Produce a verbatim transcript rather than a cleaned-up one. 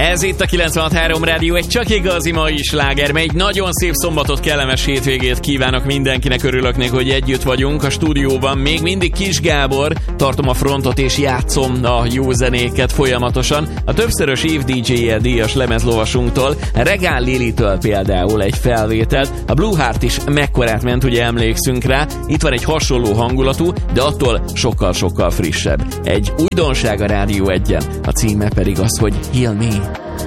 Ez itt a kilencvenhat három Rádió, egy csak igazi mai sláger, egy nagyon szép szombatot, kellemes hétvégét kívánok mindenkinek, örülök neki, hogy együtt vagyunk a stúdióban. Még mindig Kis Gábor, tartom a frontot és játszom a jó zenéket folyamatosan. A többszörös év dé dzsé-jel díjas lemezlovasunktól, Regál Lilitől például egy felvételt. A Blue Heart is mekkorát ment, ugye emlékszünk rá. Itt van egy hasonló hangulatú, de attól sokkal-sokkal frissebb. Egy újdonság a Rádió egyen, a címe pedig az, hogy Heal Me.